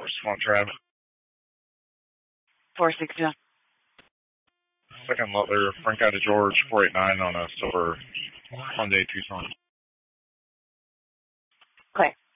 Swamp Trap. 461. Second Butler, Frank out of George, 489 on a silver Hyundai Tucson. Okay.